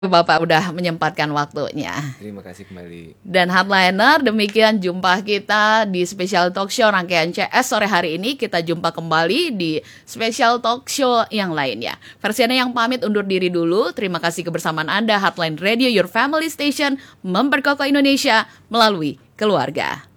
Bapak udah menyempatkan waktunya. Terima kasih kembali. Dan Hardliner, demikian jumpa kita di Special Talk Show rangkaian CS sore hari ini. Kita jumpa kembali di Special Talk Show yang lainnya. Versinya yang pamit undur diri dulu. Terima kasih kebersamaan Anda. Hardline Radio, your family station, memperkokoh Indonesia melalui keluarga.